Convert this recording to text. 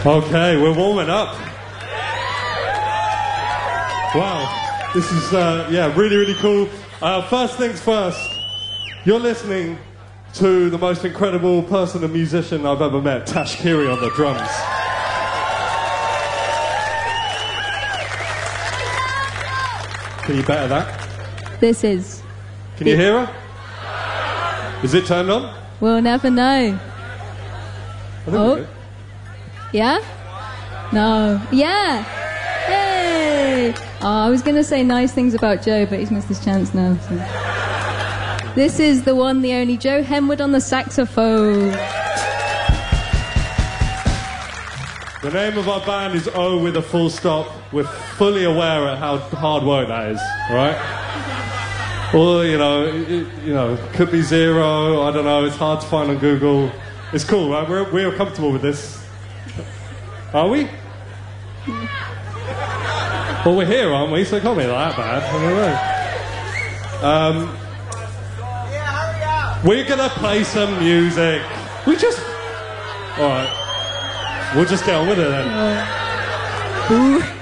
Okay, we're warming up. Wow, this is, really, really cool. First things first, you're listening to the most incredible person and musician I've ever met, Tash Kiri on the drums. Can you better that? This is. Can you hear her? Is it turned on? We'll never know. I think we do. Yeah? No. Yeah! Hey! Oh, I was going to say nice things about Joe, but he's missed his chance now. So. This is the one, the only Joe Henwood on the saxophone. The name of our band is O with a full stop. We're fully aware of how hard work that is, right? Or, could be zero, I don't know, it's hard to find on Google. It's cool, right? We're comfortable with this. Are we? Well, we're here, aren't we? So it can't be that bad. I don't know. We're going to play some music. Alright. We'll just get on with it then. Ooh.